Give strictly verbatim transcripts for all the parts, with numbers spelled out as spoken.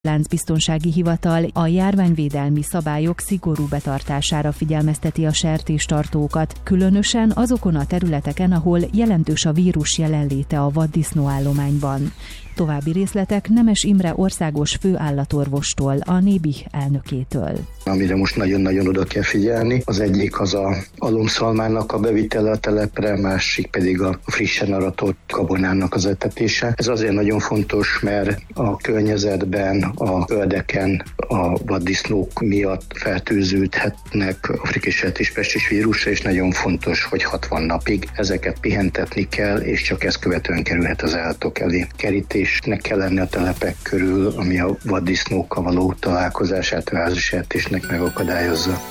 Láncbiztonsági Hivatal a járványvédelmi szabályok szigorú betartására figyelmezteti a sertéstartókat, különösen azokon a területeken, ahol jelentős a vírus jelenléte a vaddisznóállományban. További részletek Nemes Imre országos főállatorvostól, a Nébih elnökétől. Amire most nagyon-nagyon oda kell figyelni, az egyik az a alomszalmának a bevitele a telepre, másik pedig a frissen aratott gabonának az etetése. Ez azért nagyon fontos, mert a környezetben, a földeken a vaddisznók miatt fertőződhetnek afrikai sertéspestis vírusra, és nagyon fontos, hogy hatvan napig ezeket pihentetni kell, és csak ezt követően kerülhet az állatok elé. Kerítésnek kell lenni a telepek körül, ami a vaddisznókkal való találkozását a házi sertésnek megakadályozza.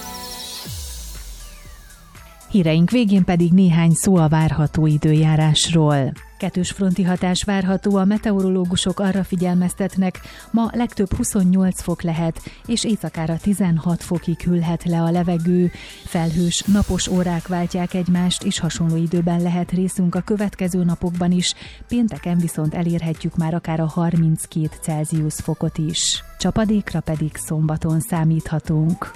Híreink végén pedig néhány szó a várható időjárásról. Kettős fronti hatás várható, a meteorológusok arra figyelmeztetnek, ma legtöbb huszonnyolc fok lehet, és éjszakára tizenhat fokig hűlhet le a levegő. Felhős, napos órák váltják egymást, és hasonló időben lehet részünk a következő napokban is. Pénteken viszont elérhetjük már akár a harminckét Celsius fokot is. Csapadékra pedig szombaton számíthatunk.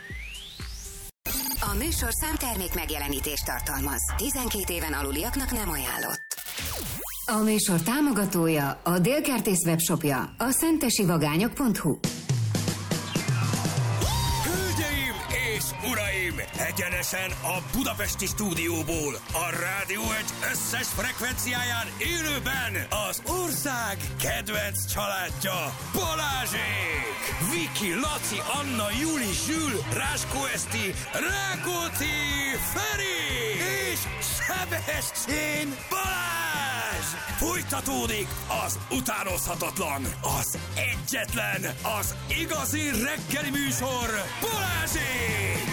A műsorszám termék megjelenítést tartalmaz. tizenkét éven aluliaknak nem ajánlott. A műsor támogatója, a Délkertész webshopja, a szentesivagányok pont hu. Hölgyeim és uraim, egyenesen a budapesti stúdióból, a Rádió egy összes frekvenciáján élőben az ország kedvenc családja, Balázsék! Viki, Laci, Anna, Juli, Zsül, Ráskó Eszti, Rákóczi, Feri és Sebestyén Balázs! Folytatódik az utánozhatatlan, az egyetlen, az igazi reggeli műsor, Balázsék!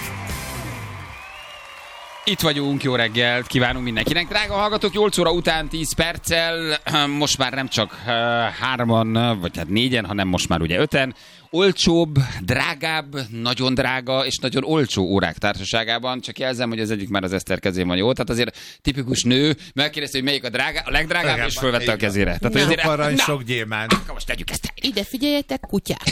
Itt vagyunk, jó reggelt kívánunk mindenkinek. Drága hallgatók, nyolc óra után tíz perccel, most már nem csak hárman, vagy hát négyen, hanem most már ugye öten, olcsóbb, drágább, nagyon drága és nagyon olcsó órák társaságában. Csak jelzem, hogy az egyik már az Eszter kezén van, jó? Tehát azért tipikus nő megkérdezte, hogy melyik a drága, a legdrágább, és fölvette a kezére. Tehát sok azért, arany, na, sok gyémánt. akkor most tegyük ezt. Ide figyeljetek, kutyák!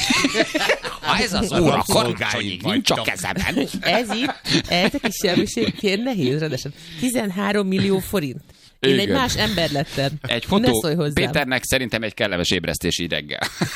Ha ez az óra karácsonyig nincs a kezemben. Ez itt, ez a kis semmiség, fél nehéz, rendesen. tizenhárom millió forint. Én Igen. egy más ember lettem. Egy fotó hozzám. Péternek szerintem egy kellemes ébresztési reggel.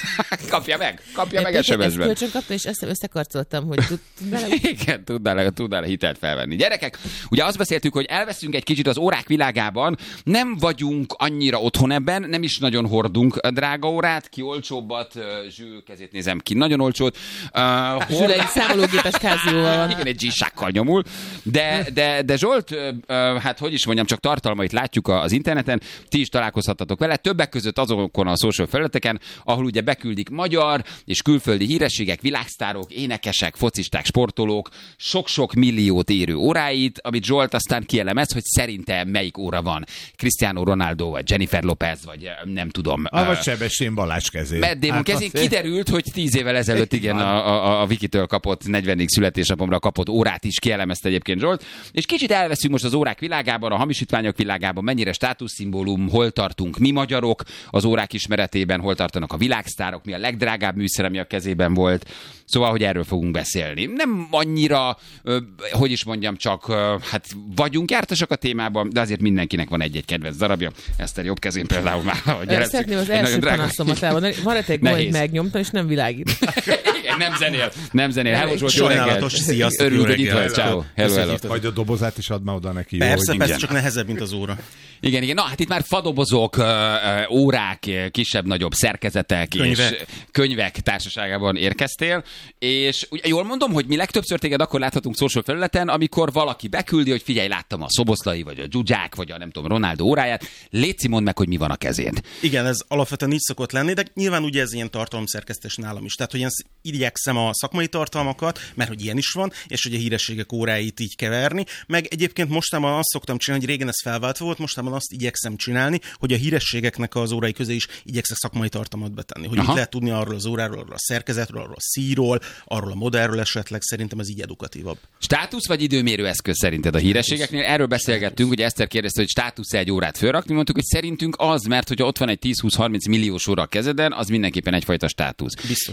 Kapja meg, kapja meg es em es-ben. Ezt kölcsön kapta, és össze összekarcoltam, hogy tud, tudnál... Igen, tudnál, tudnál hitelt felvenni. Gyerekek, ugye azt beszéltük, hogy elveszünk egy kicsit az órák világában, nem vagyunk annyira otthon ebben, nem is nagyon hordunk drága órát, ki olcsóbbat, Zsül kezét nézem ki, nagyon olcsót. Uh, Zsül egy számológépes kázióval van. Igen, egy G-sákkal nyomul, de, de, de Zsolt, uh, hát hogy is mondjam, csak tartalmait látjuk az interneten, ti is találkozhattatok vele, többek között azokon a social felületeken, ahol ugye beküldik magyar és külföldi hírességek, világsztárok, énekesek, focisták, sportolók, sok-sok milliót érő óráit, amit Zsolt aztán kielemez, hogy szerintem melyik óra van. Cristiano Ronaldo, vagy Jennifer Lopez, vagy nem tudom. A vagy Sebestyén Balázs kezén. Matt Damon hát kezén kiderült, hogy tíz évvel ezelőtt igen, a, a, a Vikitől kapott, negyvenedik születésnapomra kapott órát is kielemezte egyébként Zsolt. És kicsit elveszünk most az órák világában, a hamisítványok világában, mennyire státuszszimbólum, hol tartunk mi magyarok az órák ismeretében, hol tartanak a világsztárok, mi a legdrágább műszer, ami a kezében volt. Szóval, hogy erről fogunk beszélni. Nem annyira, hogy is mondjam, csak hát vagyunk jártasak a témában, de azért mindenkinek van egy-egy kedvenc darabja. Eszter jobb kezén például már. Szeretném az első panaszomat elmondani. Maradt egy gól, hogy megnyomtam, és nem világít. Igen, nem zenél. Nem zenél. Hello, Zsolt, jó sajnálatos, sziasztok, örülünk, hogy itt vagy. reggelt. Ciao. Hello, hello. Majd a dobozát is add már oda neki. Persze, jó, persze, csak nehezebb, mint az óra. Igen, igen. Na, hát itt már fadobozók, órák, kisebb-nagyobb szerkezetek Könyvek. és könyvek társaságában érkeztél, és ugye jól mondom, hogy mi legtöbbször téged akkor láthatunk social felületen, amikor valaki beküldi, hogy figyelj, láttam a Szoboszlai, vagy a Zsuzsák, vagy a nem tudom, Ronaldo óráját, léci, mondd meg, hogy mi van a kezén. Igen, ez alapvetően így szokott lenni, de nyilván ugye ez ilyen tartalomszerkesztés nálam is. Tehát, hogy ilyen igyekszem a szakmai tartalmakat, mert hogy ilyen is van, és hogy a hírességek óráit így keverni, meg egyébként mostában azt szoktam csinálni, hogy régen ez felváltva volt, mostában azt igyekszem csinálni, hogy a hírességeknek az órai közé is igyekszek szakmai tartalmat betenni, hogy mit lehet tudni arról az óráról, arról a szerkezetről, arról a szíról, arról a modellről esetleg, szerintem ez így edukatívabb. Státusz vagy időmérő eszköz szerinted a hírességeknél? Erről beszélgettünk, ugye Eszter kérdezte, hogy státusz egy órát fölrakni, mondtuk, hogy szerintünk az, mert hogyha ott van egy tíz húsz harminc milliós óra a kezeden, az mindenképpen egyfajta státusz. Biztos.